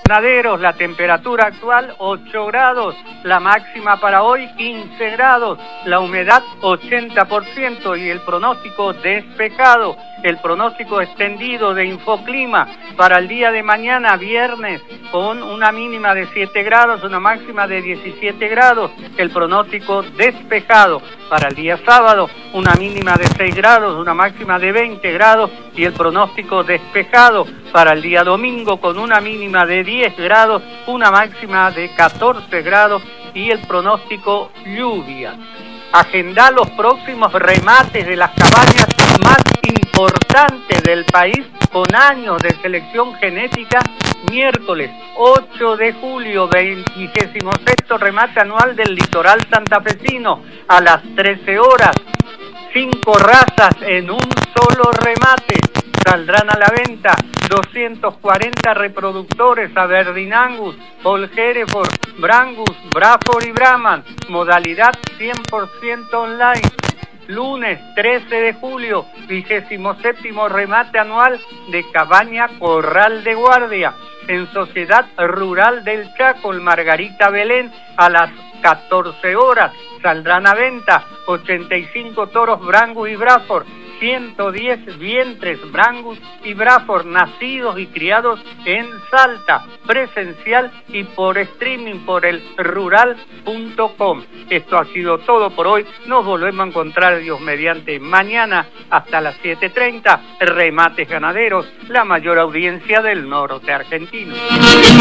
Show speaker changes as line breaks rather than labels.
Ganaderos, la temperatura actual 8 grados, la máxima para hoy 15 grados, la humedad 80% y el pronóstico despejado. El pronóstico extendido de Infoclima para el día de mañana, viernes, con una mínima de 7 grados, una máxima de 17 grados. El pronóstico despejado para el día sábado, una mínima de 6 grados, una máxima de 20 grados. Y el pronóstico despejado para el día domingo, con una mínima de 10 grados, una máxima de 14 grados. Y el pronóstico lluvia. Agenda los próximos remates de las cabañas más importantes del país con años de selección genética. Miércoles 8 de julio, 26º remate anual del litoral santafesino a las 13 horas. 5 razas en un solo remate. Saldrán a la venta 240 reproductores Aberdeen Angus, Paul Hereford, Brangus, Braford y Brahman. Modalidad 100% online. Lunes 13 de julio, 27º remate anual de Cabaña Corral de Guardia en Sociedad Rural del Chaco, en Margarita Belén, a las 14 horas. Saldrán a venta 85 toros Brangus y Braford, 110 vientres Brangus y Braford, nacidos y criados en Salta, presencial y por streaming por el rural.com. Esto ha sido todo por hoy. Nos volvemos a encontrar, Dios mediante, mañana hasta las 7:30. Remates Ganaderos, la mayor audiencia del norte argentino.